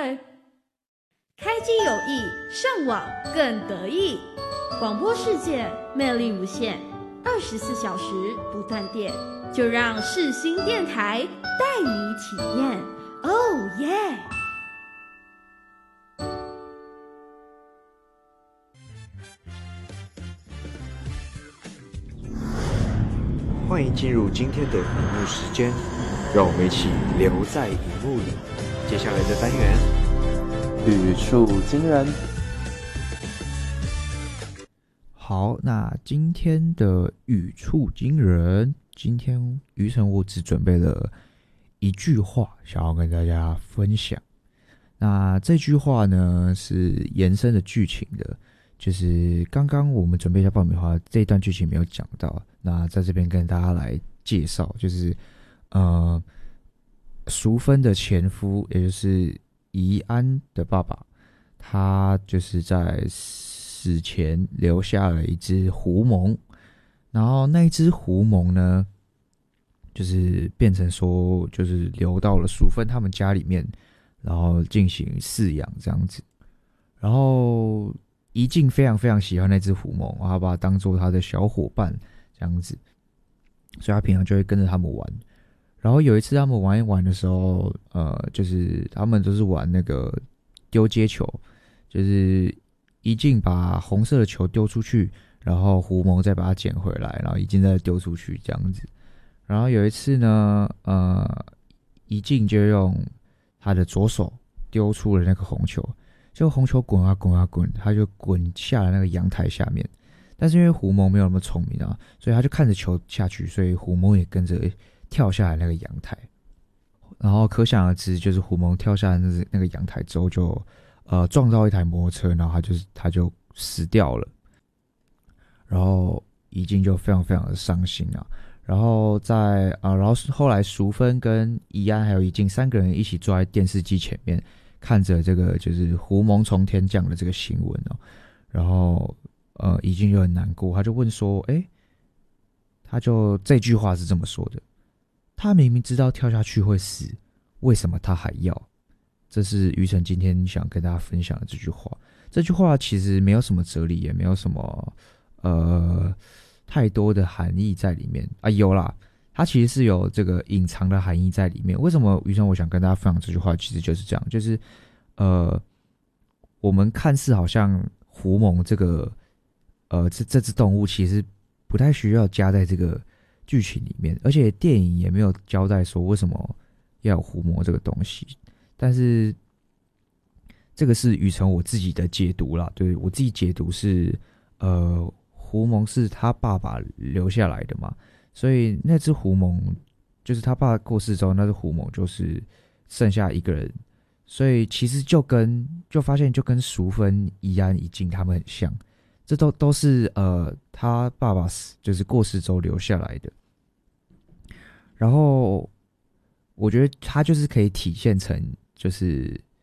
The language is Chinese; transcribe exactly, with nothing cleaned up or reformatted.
开机有益，上网更得意。广播世界魅力无限，二十四小时不断电，就让世新电台带你体验。Oh yeah！ 欢迎进入今天的荧幕时间，让我们一起留在荧幕里。接下来的单元， 语触惊人。 好，那今天的语触惊人，今天于晨我只准备了一句话，想要跟大家分享。那这句话呢是延伸的剧情的，就是刚刚我们准备一下爆米花这一段剧情没有讲到，那在这边跟大家来介绍，就是呃，淑芬的前夫，也就是怡安的爸爸，他就是在死前留下了一只狐獴，然后那一只狐獴呢，就是变成说，就是流到了淑芬他们家里面，然后进行饲养这样子。然后怡静非常非常喜欢那只狐獴，然后把它当做他的小伙伴这样子，所以他平常就会跟着他们玩。然后有一次他们玩一玩的时候，呃，就是他们都是玩那个丢接球，就是怡静把红色的球丢出去，然后狐獴再把它捡回来，然后怡静再丢出去这样子。然后有一次呢，呃，怡静就用他的左手丢出了那个红球，就红球滚啊滚啊滚，他就滚下了那个阳台下面。但是因为狐獴没有那么聪明啊，所以他就看着球下去，所以狐獴也跟着跳下来那个阳台。然后可想而知，就是狐獴跳下来那那个阳台之后就，呃撞到一台摩托车，然后他就是他就死掉了。然后怡静就非常非常的伤心啊。然后在啊、呃，然后后来淑芬跟怡安还有怡静三个人一起坐在电视机前面，看着这个就是狐獴从天降的这个新闻哦。然后呃，怡静就很难过，他就问说：“哎，他就这句话是这么说的，他明明知道跳下去会死，为什么他还要？”这是于晨今天想跟大家分享的这句话。这句话其实没有什么哲理，也没有什么呃太多的含义在里面啊。有啦，它其实是有这个隐藏的含义在里面。为什么于晨我想跟大家分享这句话，其实就是这样，就是呃，我们看似好像狐獴这个呃这这只动物其实不太需要加在这个剧情里面，而且电影也没有交代说为什么要有狐獴这个东西。但是这个是于晨我自己的解读啦，对，我自己解读是，呃，狐獴是他爸爸留下来的嘛，所以那只狐獴就是他爸过世之后，那只狐獴就是剩下一个人，所以其实就跟就发现就跟淑芬、怡安、怡静他们很像，这都都是呃他爸爸就是过世之后留下来的。然后我觉得他就是可以体现成就是